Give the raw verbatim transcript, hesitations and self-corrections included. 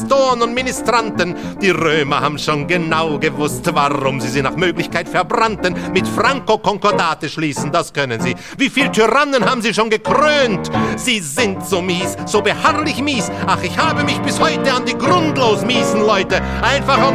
Pastoren und Ministranten. Die Römer haben schon genau gewusst, warum sie sie nach Möglichkeit verbrannten. Mit Franco Konkordate schließen, das können sie. Wie viel Tyrannen haben sie schon gekrönt? Sie sind so mies, so beharrlich mies. Ach, ich habe mich bis heute an die grundlos miesen Leute einfach um